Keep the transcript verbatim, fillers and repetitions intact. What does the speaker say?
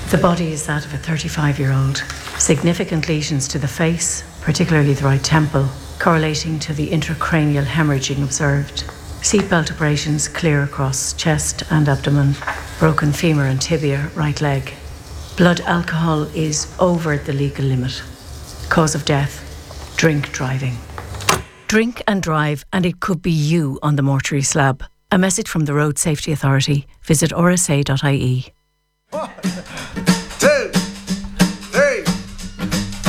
The body is that of a thirty-five-year-old. Significant lesions to the face, particularly the right temple, correlating to the intracranial hemorrhaging observed. Seatbelt abrasions clear across chest and abdomen. Broken femur and tibia, right leg. Blood alcohol is over the legal limit. Cause of death, drink driving. Drink and drive, and it could be you on the mortuary slab. A message from the Road Safety Authority. Visit r s a dot i e.